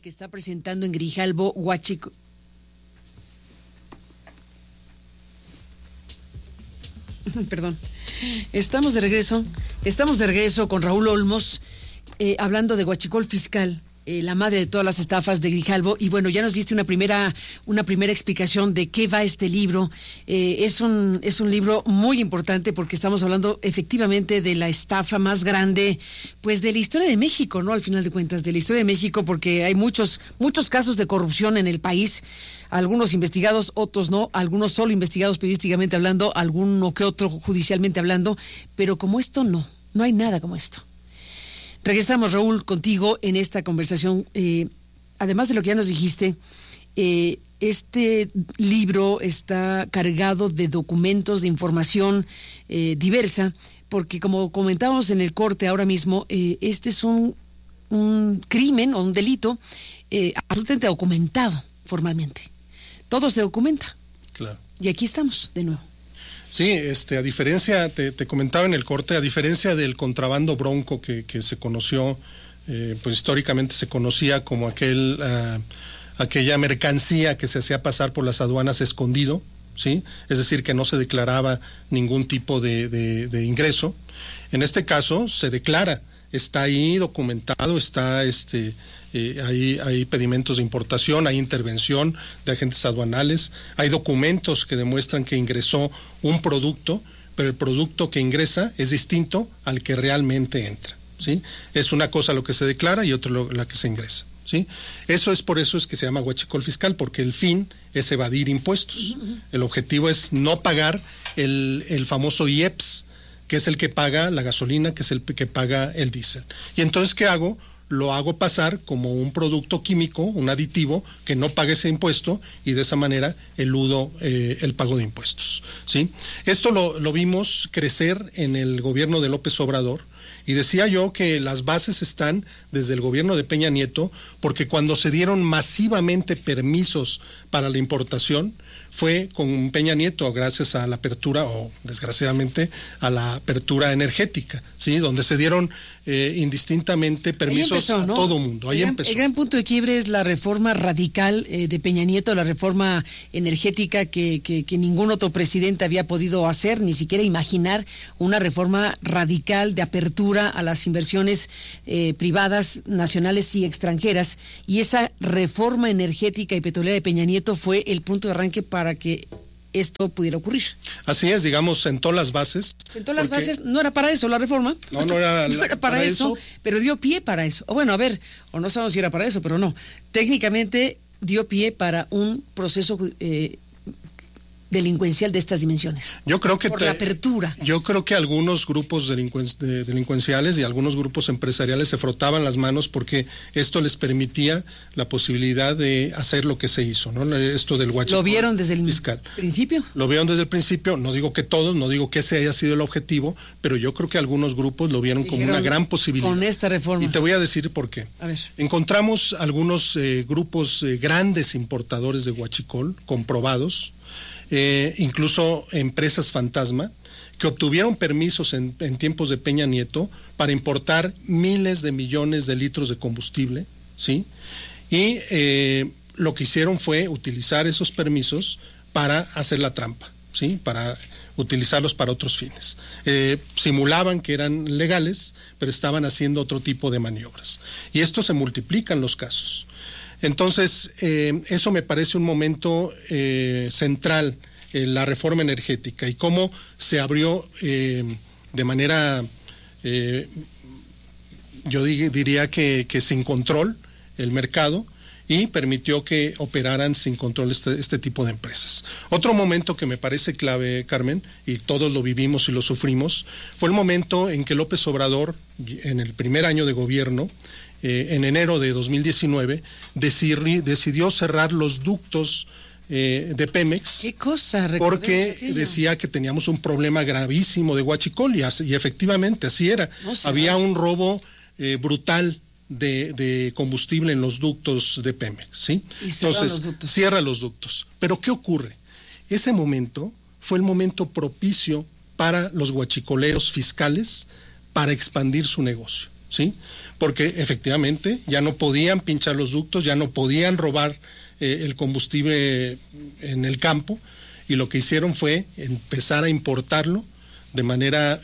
que está presentando en Grijalbo, Huachicoleo. Perdón. Estamos de regreso con Raúl Olmos, hablando de Huachicol Fiscal, la madre de todas las estafas de Grijalbo. Y bueno, ya nos diste una primera explicación de qué va este libro. Es un libro muy importante porque estamos hablando efectivamente de la estafa más grande, pues de la historia de México, ¿no? Al final de cuentas, de la historia de México, porque hay muchos casos de corrupción en el país, algunos investigados, otros no, algunos solo investigados periodísticamente hablando, alguno que otro judicialmente hablando, pero como esto no hay nada como esto. Regresamos, Raúl, contigo en esta conversación. Además de lo que ya nos dijiste, este libro está cargado de documentos, de información diversa, porque como comentábamos en el corte ahora mismo, este es un crimen o un delito absolutamente documentado formalmente. Todo se documenta. Claro. Y aquí estamos de nuevo. Sí, a diferencia, te comentaba en el corte, a diferencia del contrabando bronco que se conoció, pues históricamente se conocía como aquella mercancía que se hacía pasar por las aduanas escondido, ¿sí? Es decir, que no se declaraba ningún tipo de ingreso. En este caso se declara, está ahí documentado, hay pedimentos de importación, hay intervención de agentes aduanales, hay documentos que demuestran que ingresó un producto, pero el producto que ingresa es distinto al que realmente entra, ¿sí? Es una cosa lo que se declara y otra la que se ingresa, ¿sí? Por eso es que se llama huachicol fiscal, porque el fin es evadir impuestos. El objetivo es no pagar el famoso IEPS, que es el que paga la gasolina, que es el que paga el diésel. Y entonces, ¿qué hago? Lo hago pasar como un producto químico, un aditivo, que no pague ese impuesto y de esa manera eludo el pago de impuestos, ¿sí? Esto lo vimos crecer en el gobierno de López Obrador y decía yo que las bases están desde el gobierno de Peña Nieto, porque cuando se dieron masivamente permisos para la importación fue con Peña Nieto, gracias a la apertura, o desgraciadamente a la apertura energética, ¿sí? Donde se dieron indistintamente permisos a todo mundo. Ahí empezó. El gran punto de quiebre es la reforma radical de Peña Nieto, la reforma energética que ningún otro presidente había podido hacer, ni siquiera imaginar una reforma radical de apertura a las inversiones privadas, nacionales y extranjeras. Y esa reforma energética y petrolera de Peña Nieto fue el punto de arranque para que esto pudiera ocurrir. Así es, digamos, sentó las bases. No era para eso la reforma. No era para eso, pero dio pie para eso. O bueno, a ver, o no sabemos si era para eso, pero no. Técnicamente dio pie para un proceso delincuencial de estas dimensiones. Yo creo que por la apertura. Yo creo que algunos grupos delincuenciales y algunos grupos empresariales se frotaban las manos porque esto les permitía la posibilidad de hacer lo que se hizo, ¿no? Esto del huachicol. ¿Lo vieron desde el principio? Lo vieron desde el principio, no digo que todos, no digo que ese haya sido el objetivo, pero yo creo que algunos grupos lo vieron como una gran posibilidad. Con esta reforma. Y te voy a decir por qué. A ver. Encontramos algunos grupos grandes importadores de huachicol comprobados, incluso empresas fantasma, que obtuvieron permisos en tiempos de Peña Nieto para importar miles de millones de litros de combustible, ¿sí? Y lo que hicieron fue utilizar esos permisos para hacer la trampa, ¿sí? Para utilizarlos para otros fines. Simulaban que eran legales, pero estaban haciendo otro tipo de maniobras. Y esto se multiplican los casos. Entonces, eso me parece un momento central, la reforma energética y cómo se abrió de manera, yo diría que sin control el mercado y permitió que operaran sin control este tipo de empresas. Otro momento que me parece clave, Carmen, y todos lo vivimos y lo sufrimos, fue el momento en que López Obrador, en el primer año de gobierno, en enero de 2019, decidió cerrar los ductos de Pemex. ¿Qué cosa? Porque decía que teníamos un problema gravísimo de huachicol y efectivamente así era. Había un robo brutal de combustible en los ductos de Pemex, ¿sí? Entonces, cierra los ductos. Pero ¿qué ocurre? Ese momento fue el momento propicio para los huachicoleros fiscales para expandir su negocio, ¿sí? Porque efectivamente ya no podían pinchar los ductos, ya no podían robar el combustible en el campo, y lo que hicieron fue empezar a importarlo de manera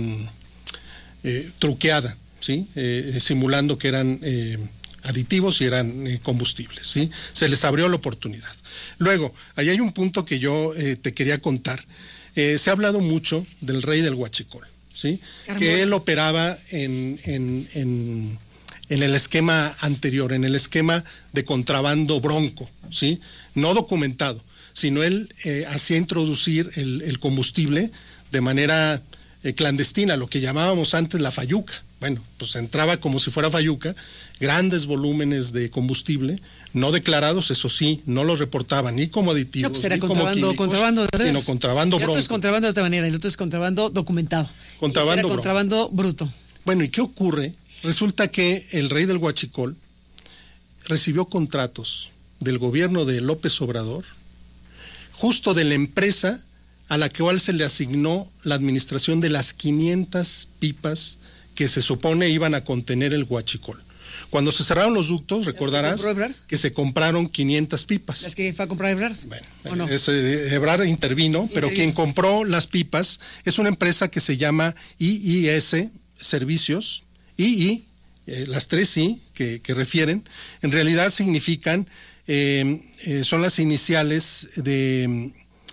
truqueada, ¿sí? Simulando que eran aditivos y eran combustibles, ¿sí? Se les abrió la oportunidad. Luego, ahí hay un punto que yo te quería contar. Se ha hablado mucho del rey del huachicol, ¿sí? Que él operaba en el esquema anterior, en el esquema de contrabando bronco, ¿sí? No documentado, sino él hacía introducir el combustible de manera clandestina, lo que llamábamos antes la fayuca. Bueno, pues entraba como si fuera fayuca, grandes volúmenes de combustible, no declarados, eso sí, no los reportaban ni como aditivos, no, pues era ni contrabando, como químicos, contrabando sino contrabando bronco. El otro es contrabando de otra manera, el otro es contrabando documentado. Contrabando era contrabando bruto. Bueno, ¿y qué ocurre? Resulta que el rey del huachicol recibió contratos del gobierno de López Obrador, justo de la empresa a la cual se le asignó la administración de las 500 pipas que se supone iban a contener el huachicol. Cuando se cerraron los ductos, recordarás que se compraron 500 pipas. ¿Las que fue a comprar Ebrard? Bueno, no? Ebrard intervino, pero quien compró las pipas es una empresa que se llama IIS Servicios. Las tres I que refieren, en realidad significan, son las iniciales de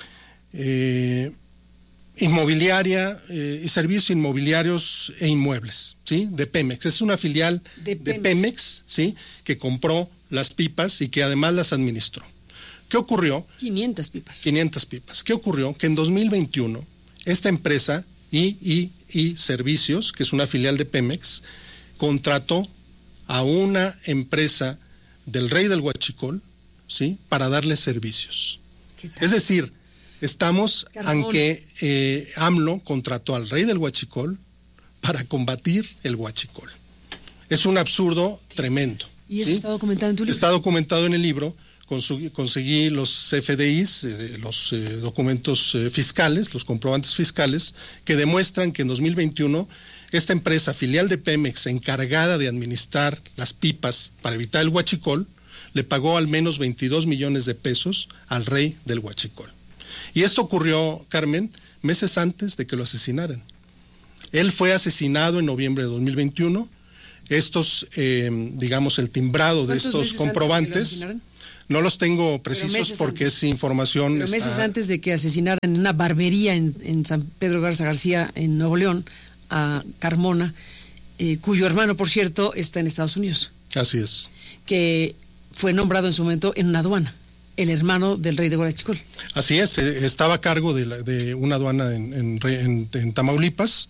inmobiliaria y servicios inmobiliarios e inmuebles, ¿sí? De Pemex. Es una filial de Pemex, ¿sí? Que compró las pipas y que además las administró. ¿Qué ocurrió? 500 pipas. 500 pipas. ¿Qué ocurrió? Que en 2021 esta empresa II Servicios, que es una filial de Pemex, contrató a una empresa del rey del huachicol, ¿sí? Para darle servicios. Es decir, estamos aunque AMLO contrató al rey del huachicol para combatir el huachicol. Es un absurdo tremendo. ¿Y eso está documentado en tu libro? Está documentado en el libro. Conseguí los CFDIs, los documentos fiscales, los comprobantes fiscales, que demuestran que en 2021 esta empresa filial de Pemex, encargada de administrar las pipas para evitar el huachicol, le pagó al menos 22 millones de pesos al rey del huachicol. Y esto ocurrió, Carmen, meses antes de que lo asesinaran. Él fue asesinado en noviembre de 2021. Estos, digamos, el timbrado de estos comprobantes, no los tengo precisos porque es información. Pero meses antes de que asesinaran en una barbería en San Pedro Garza García, en Nuevo León, a Carmona, cuyo hermano, por cierto, está en Estados Unidos. Así es. Que fue nombrado en su momento en una aduana, el hermano del rey de huachicol. Así es, estaba a cargo de una aduana en Tamaulipas,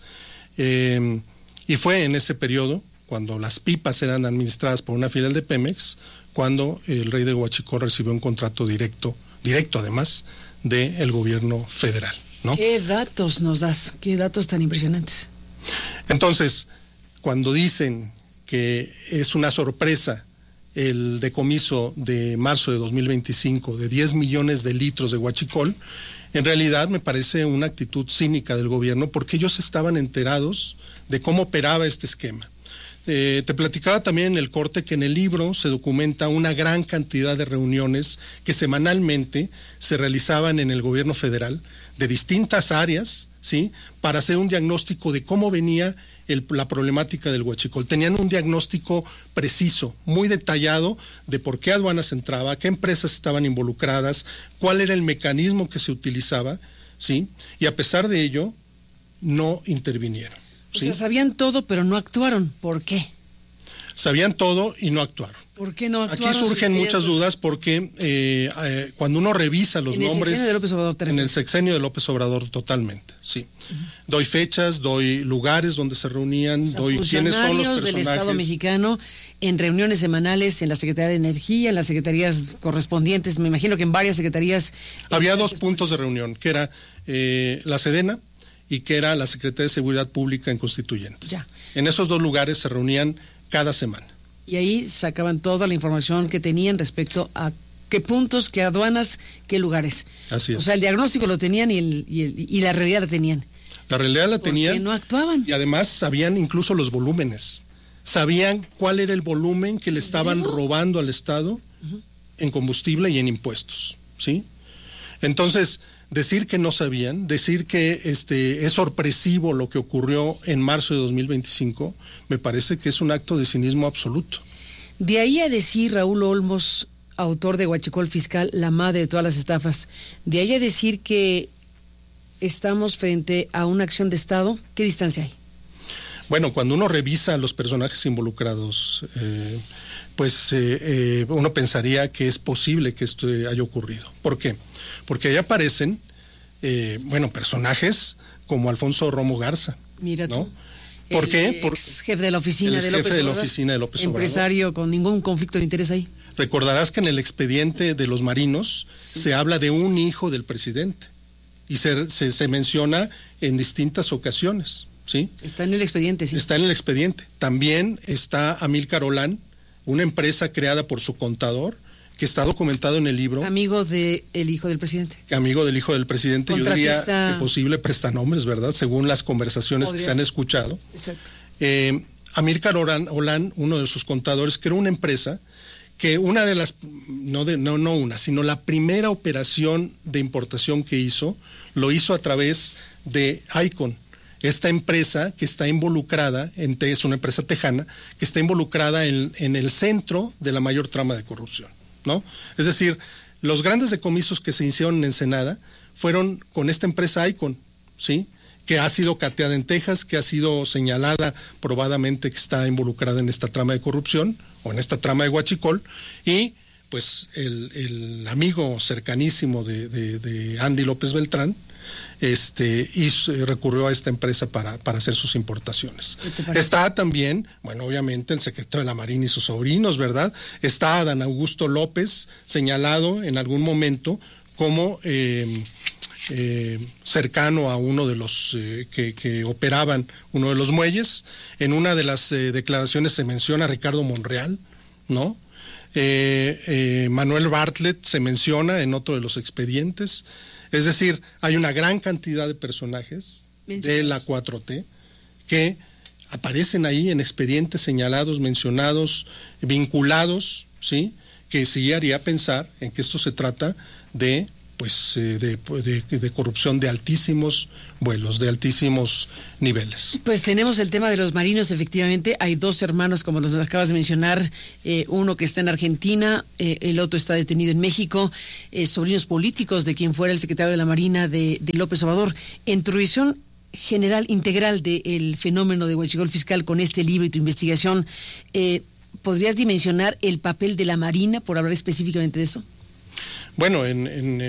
y fue en ese periodo, cuando las pipas eran administradas por una filial de Pemex, cuando el rey de huachicol recibió un contrato directo además, del gobierno federal, ¿no? ¿Qué datos nos das? ¿Qué datos tan impresionantes? Entonces, cuando dicen que es una sorpresa el decomiso de marzo de 2025 de 10 millones de litros de huachicol, en realidad me parece una actitud cínica del gobierno, porque ellos estaban enterados de cómo operaba este esquema. Te platicaba también en el corte que en el libro se documenta una gran cantidad de reuniones que semanalmente se realizaban en el gobierno federal de distintas áreas, ¿sí? Para hacer un diagnóstico de cómo venía la problemática del huachicol. Tenían un diagnóstico preciso, muy detallado, de por qué aduanas entraba, qué empresas estaban involucradas, cuál era el mecanismo que se utilizaba, ¿sí? Y a pesar de ello, no intervinieron. ¿Sí? O sea, sabían todo, pero no actuaron. ¿Por qué? Sabían todo y no actuaron. ¿Por qué no actuaron? Aquí surgen muchas dudas porque cuando uno revisa los nombres... En el sexenio de López Obrador. En el sexenio de López Obrador, totalmente, sí. Doy fechas, doy lugares donde se reunían, doy quiénes son los personajes. Del Estado mexicano en reuniones semanales en la Secretaría de Energía, en las secretarías correspondientes, me imagino que en varias secretarías... Había dos puntos de reunión, que era la Sedena y que era la Secretaría de Seguridad Pública en Constituyentes. Ya. En esos dos lugares se reunían cada semana. Y ahí sacaban toda la información que tenían respecto a qué puntos, qué aduanas, qué lugares. Así es. O sea, el diagnóstico lo tenían y la realidad la tenían. La realidad la tenían. ¿Por qué no actuaban? Y además sabían incluso los volúmenes. sabían cuál era el volumen que le estaban robando al Estado en combustible y en impuestos, ¿sí? Entonces, decir que no sabían, decir que es sorpresivo lo que ocurrió en marzo de 2025, me parece que es un acto de cinismo absoluto. De ahí a decir, Raúl Olmos, autor de Huachicol Fiscal, la madre de todas las estafas, de ahí a decir que estamos frente a una acción de Estado, ¿qué distancia hay? Bueno, cuando uno revisa a los personajes involucrados, uno pensaría que es posible que esto haya ocurrido. ¿Por qué? Porque ahí aparecen, personajes como Alfonso Romo Garza. Mira tú. ¿No? ¿Por qué? Ex jefe de la oficina de López Obrador. Empresario con ningún conflicto de interés ahí. Recordarás que en el expediente de los marinos se habla de un hijo del presidente y se menciona en distintas ocasiones, ¿sí? Está en el expediente, sí. Está en el expediente. También está Amílcar Olán, una empresa creada por su contador, que está documentado en el libro. Amigo del hijo del presidente. Amigo del hijo del presidente, yo diría que posible prestanombres, ¿verdad? Según las conversaciones que se han escuchado. Exacto. Amílcar Olán, uno de sus contadores, creó una empresa que una de las, sino la primera operación de importación que hizo, lo hizo a través de Icon. Esta empresa que está involucrada, es una empresa tejana, que está involucrada en el centro de la mayor trama de corrupción, ¿no? Es decir, los grandes decomisos que se hicieron en Ensenada fueron con esta empresa Icon, ¿sí? Que ha sido cateada en Texas, que ha sido señalada probadamente que está involucrada en esta trama de corrupción o en esta trama de Huachicol, y pues el amigo cercanísimo de Andy López Beltrán recurrió a esta empresa para hacer sus importaciones. Está también, obviamente el secretario de la Marina y sus sobrinos, ¿verdad? Está Adán Augusto López, señalado en algún momento como cercano a uno de los que operaban uno de los muelles. En una de las declaraciones se menciona a Ricardo Monreal, ¿no? Manuel Bartlett se menciona en otro de los expedientes. Es decir, hay una gran cantidad de personajes de la 4T que aparecen ahí en expedientes señalados, mencionados, vinculados, ¿sí? Que sí haría pensar en que esto se trata de corrupción de altísimos vuelos, de altísimos niveles. Pues tenemos el tema de los marinos, efectivamente. Hay dos hermanos, como los acabas de mencionar, uno que está en Argentina, el otro está detenido en México, sobrinos políticos de quien fuera el secretario de la Marina de López Obrador. En tu visión general, integral del fenómeno de Huachicol Fiscal con este libro y tu investigación, ¿podrías dimensionar el papel de la Marina, por hablar específicamente de eso? Bueno, en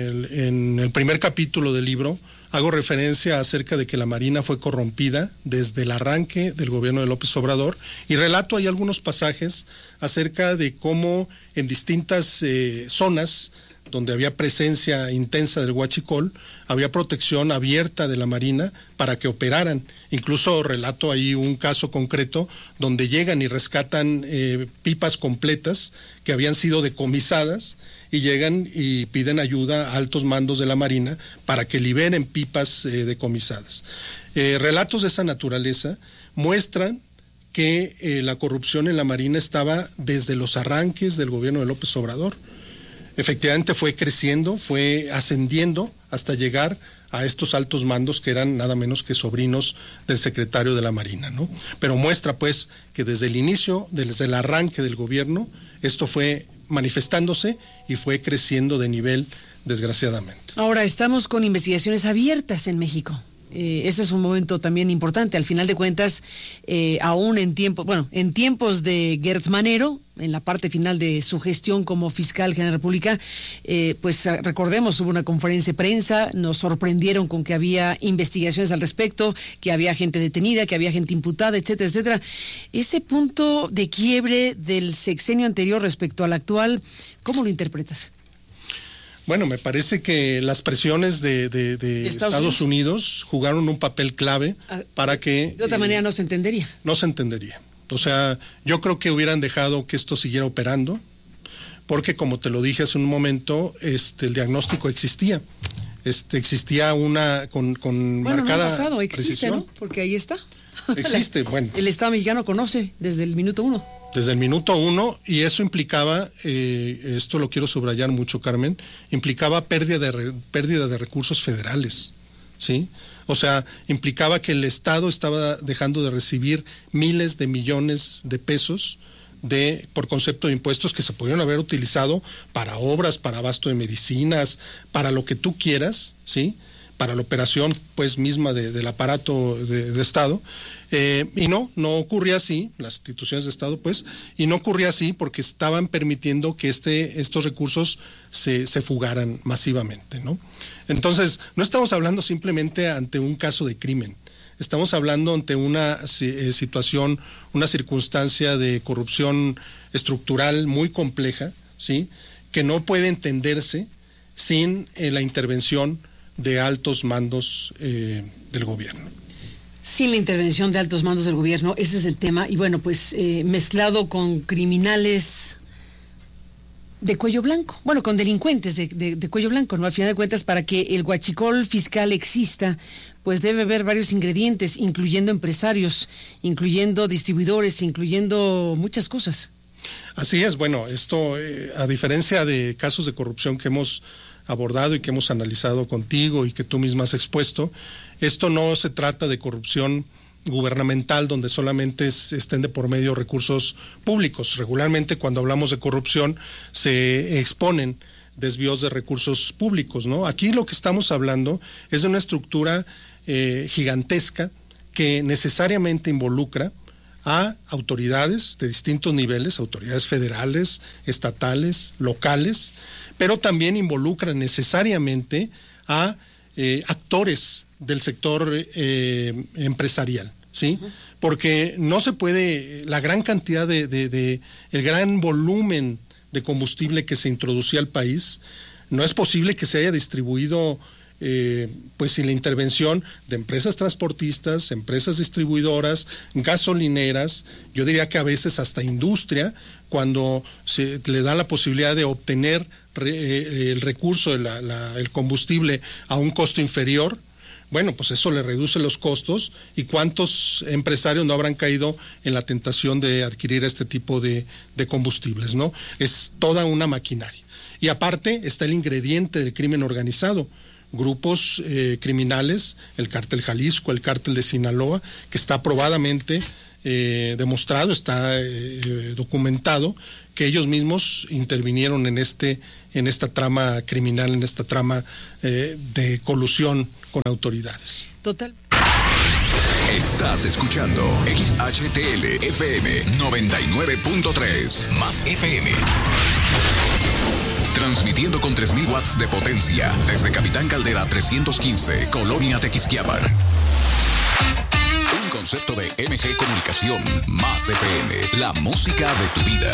el primer capítulo del libro hago referencia acerca de que la Marina fue corrompida desde el arranque del gobierno de López Obrador y relato ahí algunos pasajes acerca de cómo en distintas zonas donde había presencia intensa del Huachicol, había protección abierta de la Marina para que operaran. Incluso relato ahí un caso concreto donde llegan y rescatan pipas completas que habían sido decomisadas y llegan y piden ayuda a altos mandos de la Marina para que liberen pipas decomisadas. Relatos de esa naturaleza muestran que la corrupción en la Marina estaba desde los arranques del gobierno de López Obrador. Efectivamente fue creciendo, fue ascendiendo hasta llegar a estos altos mandos que eran nada menos que sobrinos del secretario de la Marina, ¿no? Pero muestra pues que desde el inicio, desde el arranque del gobierno, esto fue manifestándose y fue creciendo de nivel, desgraciadamente. Ahora estamos con investigaciones abiertas en México. Ese es un momento también importante. Al final de cuentas, aún en tiempos de Gertz Manero, en la parte final de su gestión como fiscal general de la República, pues recordemos, hubo una conferencia de prensa, nos sorprendieron con que había investigaciones al respecto, que había gente detenida, que había gente imputada, etcétera, etcétera. Ese punto de quiebre del sexenio anterior respecto al actual, ¿cómo lo interpretas? Bueno, me parece que las presiones de Estados Unidos jugaron un papel clave para que... De otra manera no se entendería. No se entendería. O sea, yo creo que hubieran dejado que esto siguiera operando, porque como te lo dije hace un momento, el diagnóstico existía. Existía una con marcada no ha pasado, existe, precisión. ¿no? Porque ahí está. Existe, bueno. El Estado mexicano conoce desde el minuto uno. Desde el minuto uno, y eso implicaba, esto lo quiero subrayar mucho, Carmen, implicaba pérdida de recursos federales, ¿sí? O sea, implicaba que el Estado estaba dejando de recibir miles de millones de pesos por concepto de impuestos que se pudieron haber utilizado para obras, para abasto de medicinas, para lo que tú quieras, ¿sí? Para la operación pues misma del aparato de Estado, y no ocurría así, las instituciones de Estado pues, y no ocurría así porque estaban permitiendo que estos recursos se fugaran masivamente, ¿no? Entonces, no estamos hablando simplemente ante un caso de crimen, estamos hablando ante una situación, una circunstancia de corrupción estructural muy compleja, ¿sí? Que no puede entenderse sin la intervención de altos mandos del gobierno. Sin la intervención de altos mandos del gobierno, ese es el tema. Y bueno, pues mezclado con criminales de cuello blanco, bueno, con delincuentes de cuello blanco, ¿no? Al final de cuentas, para que el huachicol fiscal exista, pues debe haber varios ingredientes, incluyendo empresarios, incluyendo distribuidores, incluyendo muchas cosas. Así es, bueno, esto, a diferencia de casos de corrupción que hemos abordado y que hemos analizado contigo y que tú misma has expuesto, esto no se trata de corrupción gubernamental donde solamente estén de por medio recursos públicos. Regularmente cuando hablamos de corrupción se exponen desvíos de recursos públicos, ¿no? Aquí lo que estamos hablando es de una estructura gigantesca que necesariamente involucra a autoridades de distintos niveles, autoridades federales, estatales, locales, pero también involucra necesariamente a actores del sector empresarial, ¿sí? Porque no se puede, la gran cantidad el gran volumen de combustible que se introducía al país, no es posible que se haya distribuido pues sin la intervención de empresas transportistas, empresas distribuidoras, gasolineras, yo diría que a veces hasta industria, cuando se le da la posibilidad de obtener el recurso, el combustible a un costo inferior, bueno, pues eso le reduce los costos, y cuántos empresarios no habrán caído en la tentación de adquirir este tipo de combustibles, ¿no? Es toda una maquinaria. Y aparte está el ingrediente del crimen organizado, grupos criminales, el cártel Jalisco, el cártel de Sinaloa, que está probadamente demostrado, está documentado, que ellos mismos intervinieron en esta trama criminal, en esta trama de colusión con autoridades. Total. Estás escuchando XHTL FM 99.3 más FM. Transmitiendo con 3,000 watts de potencia desde Capitán Caldera 315, Colonia Tequisquiapan. Un concepto de MG Comunicación más FM, la música de tu vida.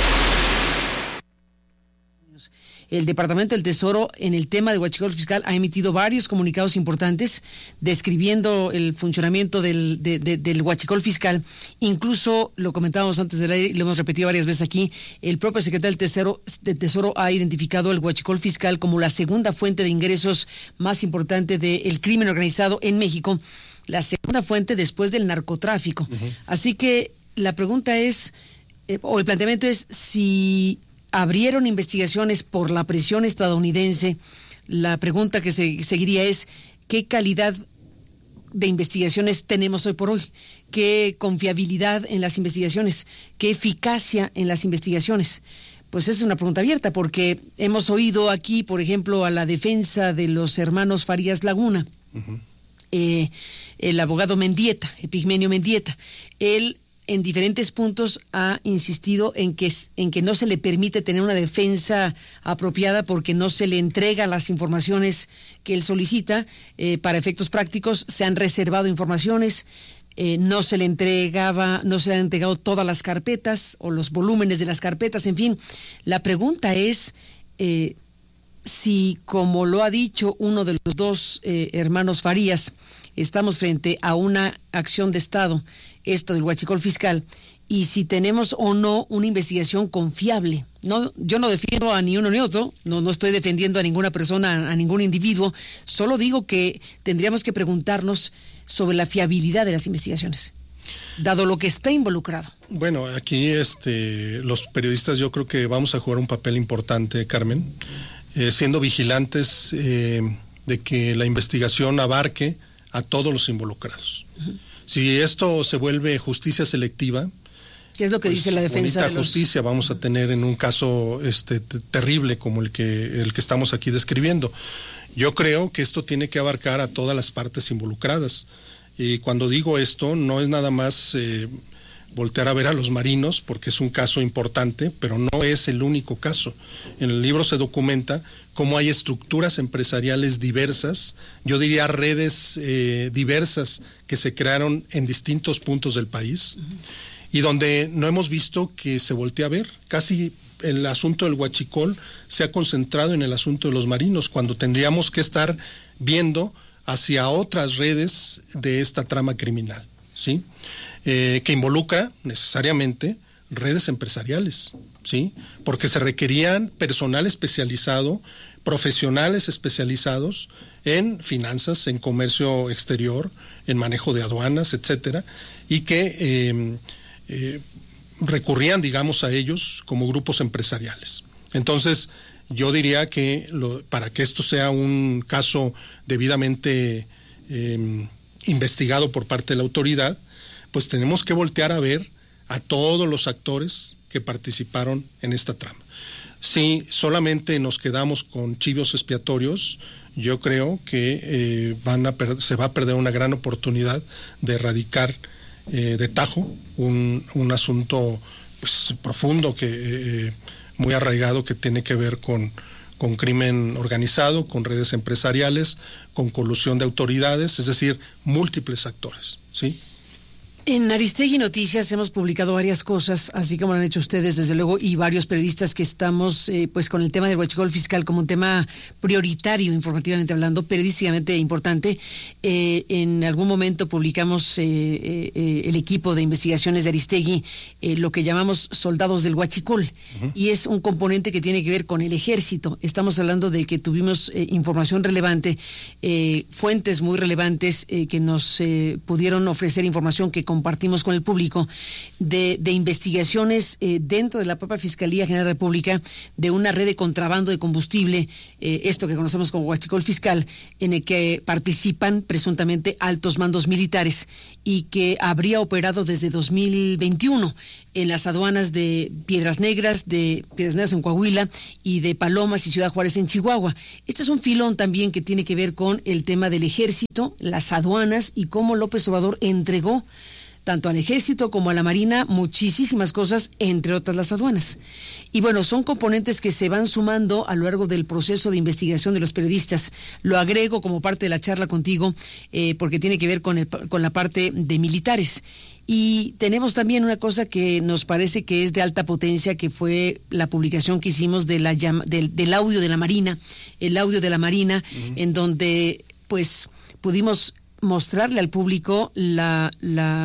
El Departamento del Tesoro, en el tema de huachicol fiscal, ha emitido varios comunicados importantes describiendo el funcionamiento del huachicol fiscal. Incluso, lo comentábamos antes del aire y lo hemos repetido varias veces aquí, el propio secretario del Tesoro ha identificado el huachicol fiscal como la segunda fuente de ingresos más importante del crimen organizado en México, la segunda fuente después del narcotráfico. Uh-huh. Así que la pregunta es, o el planteamiento es, si abrieron investigaciones por la presión estadounidense, la pregunta que seguiría es, ¿qué calidad de investigaciones tenemos hoy por hoy? ¿Qué confiabilidad en las investigaciones? ¿Qué eficacia en las investigaciones? Pues es una pregunta abierta, porque hemos oído aquí, por ejemplo, a la defensa de los hermanos Farías Laguna, uh-huh. El abogado Mendieta, Epigmenio Mendieta, él en diferentes puntos ha insistido en que no se le permite tener una defensa apropiada porque no se le entrega las informaciones que él solicita. Para efectos prácticos se han reservado informaciones, no se le han entregado todas las carpetas o los volúmenes de las carpetas, en fin. La pregunta es si, como lo ha dicho uno de los dos hermanos Farías, estamos frente a una acción de Estado, esto del huachicol fiscal, y si tenemos o no una investigación confiable. No, yo no defiendo a ni uno ni otro, no estoy defendiendo a ninguna persona, a ningún individuo, solo digo que tendríamos que preguntarnos sobre la fiabilidad de las investigaciones, dado lo que está involucrado. Bueno, aquí los periodistas yo creo que vamos a jugar un papel importante, Carmen, siendo vigilantes de que la investigación abarque a todos los involucrados. Uh-huh. Si esto se vuelve justicia selectiva, ¿qué es lo que dice la defensa de los... justicia vamos a tener en un caso terrible como el que estamos aquí describiendo. Yo creo que esto tiene que abarcar a todas las partes involucradas. Y cuando digo esto, no es nada más voltear a ver a los marinos, porque es un caso importante, pero no es el único caso. En el libro se documenta cómo hay estructuras empresariales diversas, yo diría redes diversas que se crearon en distintos puntos del país, uh-huh, y donde no hemos visto que se voltee a ver. Casi el asunto del huachicol se ha concentrado en el asunto de los marinos, cuando tendríamos que estar viendo hacia otras redes de esta trama criminal, ¿sí? Que involucra necesariamente redes empresariales, ¿sí? Porque se requerían personal especializado, profesionales especializados en finanzas, en comercio exterior, en manejo de aduanas, etcétera, y que recurrían, digamos, a ellos como grupos empresariales. Entonces, yo diría que para que esto sea un caso debidamente investigado por parte de la autoridad, pues tenemos que voltear a ver a todos los actores que participaron en esta trama. Si solamente nos quedamos con chivos expiatorios, yo creo que se va a perder una gran oportunidad de erradicar de tajo un asunto pues profundo, muy arraigado, que tiene que ver con crimen organizado, con redes empresariales, con colusión de autoridades, es decir, múltiples actores, ¿sí? En Aristegui Noticias hemos publicado varias cosas, así como lo han hecho ustedes, desde luego, y varios periodistas que estamos pues con el tema del huachicol fiscal como un tema prioritario, informativamente hablando, periodísticamente importante. En algún momento publicamos el equipo de investigaciones de Aristegui, lo que llamamos soldados del huachicol, uh-huh, y es un componente que tiene que ver con el ejército. Estamos hablando de que tuvimos información relevante, fuentes muy relevantes que nos pudieron ofrecer información que compartimos con el público de investigaciones dentro de la propia Fiscalía General de la República de una red de contrabando de combustible, esto que conocemos como huachicol fiscal, en el que participan presuntamente altos mandos militares y que habría operado desde 2021 en las aduanas de Piedras Negras en Coahuila y de Palomas y Ciudad Juárez en Chihuahua. Este es un filón también que tiene que ver con el tema del ejército, las aduanas y cómo López Obrador entregó tanto al ejército como a la marina muchísimas cosas, entre otras las aduanas. Y bueno, son componentes que se van sumando a lo largo del proceso de investigación de los periodistas. Lo agrego como parte de la charla contigo, porque tiene que ver con la parte de militares. Y tenemos también una cosa que nos parece que es de alta potencia, que fue la publicación que hicimos del audio de la Marina, el audio de la Marina, uh-huh, en donde pues pudimos mostrarle al público la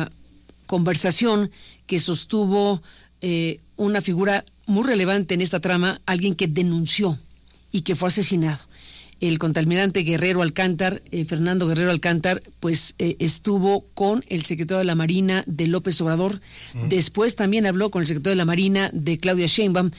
conversación que sostuvo una figura muy relevante en esta trama, alguien que denunció y que fue asesinado. El contraalmirante Guerrero Alcántar, Fernando Guerrero Alcántar, pues estuvo con el secretario de la Marina de López Obrador. Uh-huh. Después también habló con el secretario de la Marina de Claudia Sheinbaum.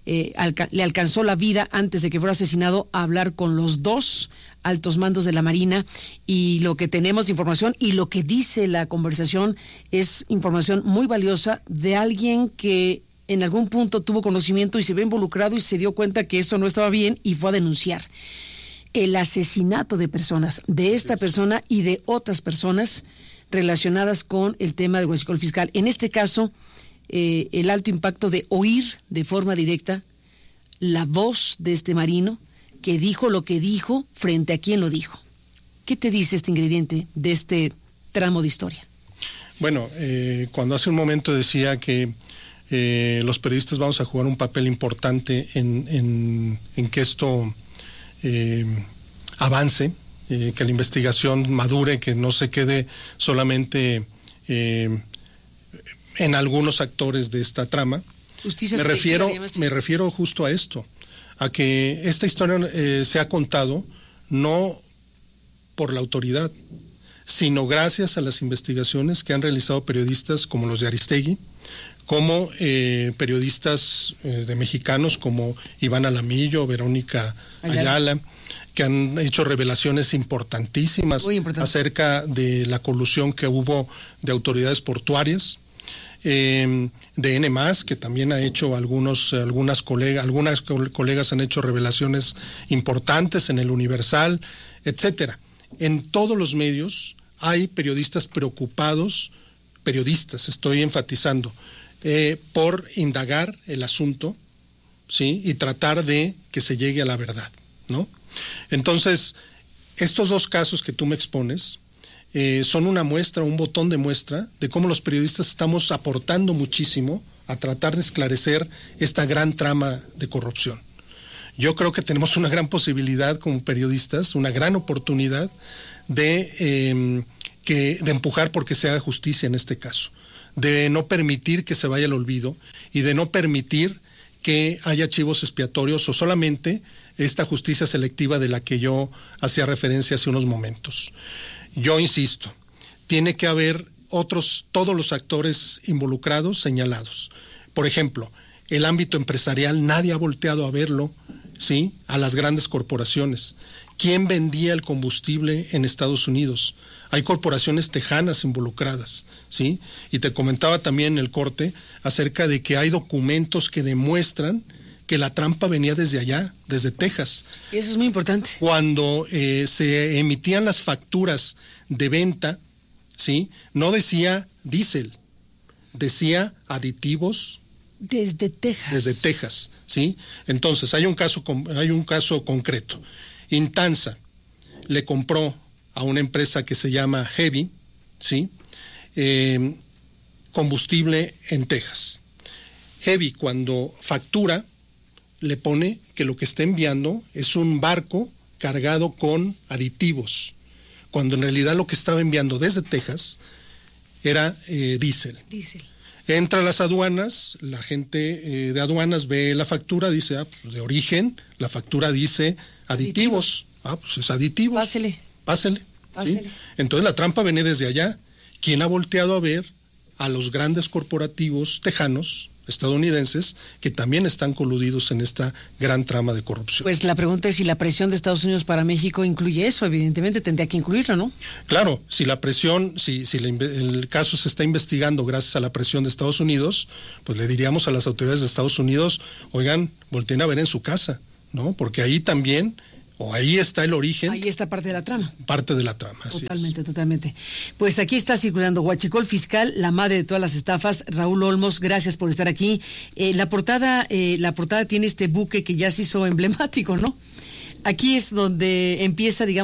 Le alcanzó la vida antes de que fuera asesinado a hablar con los dos altos mandos de la Marina, y lo que tenemos de información y lo que dice la conversación es información muy valiosa de alguien que en algún punto tuvo conocimiento y se ve involucrado y se dio cuenta que eso no estaba bien y fue a denunciar el asesinato de personas, de esta persona y de otras personas relacionadas con el tema del huachicol fiscal. En este caso, el alto impacto de oír de forma directa la voz de este marino que dijo lo que dijo frente a quien lo dijo. ¿Qué te dice este ingrediente de este tramo de historia? Bueno, cuando hace un momento decía que los periodistas vamos a jugar un papel importante en que esto avance, que la investigación madure, que no se quede solamente en algunos actores de esta trama. Justicia Me refiero justo a esto, a que esta historia se ha contado no por la autoridad, sino gracias a las investigaciones que han realizado periodistas como los de Aristegui, como periodistas de mexicanos como Iván Alamillo, Verónica Ayala, que han hecho revelaciones importantísimas acerca de la colusión que hubo de autoridades portuarias, de N+, que también ha hecho algunas colegas han hecho revelaciones importantes en el Universal, etcétera. En todos los medios hay periodistas preocupados, estoy enfatizando, por indagar el asunto, ¿sí? Y tratar de que se llegue a la verdad, ¿no? Entonces, estos dos casos que tú me expones son una muestra, un botón de muestra de cómo los periodistas estamos aportando muchísimo a tratar de esclarecer esta gran trama de corrupción. Yo creo que tenemos una gran posibilidad como periodistas, una gran oportunidad de empujar porque se haga justicia en este caso, de no permitir que se vaya al olvido y de no permitir que haya chivos expiatorios o solamente esta justicia selectiva de la que yo hacía referencia hace unos momentos. Yo insisto, tiene que haber todos los actores involucrados señalados. Por ejemplo, el ámbito empresarial, nadie ha volteado a verlo, ¿sí? A las grandes corporaciones. ¿Quién vendía el combustible en Estados Unidos? Hay corporaciones tejanas involucradas, ¿sí? Y te comentaba también en el corte acerca de que hay documentos que demuestran que la trampa venía desde allá, desde Texas. Eso es muy importante. Cuando se emitían las facturas de venta, ¿sí? No decía diésel, decía aditivos. Desde Texas. Desde Texas, ¿sí? Entonces, hay un caso concreto. Intanza le compró a una empresa que se llama Heavy, ¿sí? Combustible en Texas. Heavy, cuando factura, le pone que lo que está enviando es un barco cargado con aditivos, cuando en realidad lo que estaba enviando desde Texas era diésel. Entra a las aduanas, la gente de aduanas ve la factura, dice, pues de origen, la factura dice aditivos. Pues es aditivos. Pásele. ¿Sí? Entonces la trampa viene desde allá. ¿Quién ha volteado a ver a los grandes corporativos tejanos, estadounidenses, que también están coludidos en esta gran trama de corrupción? Pues la pregunta es si la presión de Estados Unidos para México incluye eso. Evidentemente tendría que incluirlo, ¿no? Claro, si la presión, si el caso se está investigando gracias a la presión de Estados Unidos, pues le diríamos a las autoridades de Estados Unidos, oigan, volteen a ver en su casa, ¿no? Porque ahí también, o ahí está el origen. Ahí está parte de la trama. Parte de la trama, así es. Totalmente. Pues aquí está circulando Huachicol Fiscal, la madre de todas las estafas. Raúl Olmos, gracias por estar aquí. La portada tiene este buque que ya se hizo emblemático, ¿no? Aquí es donde empieza, digamos,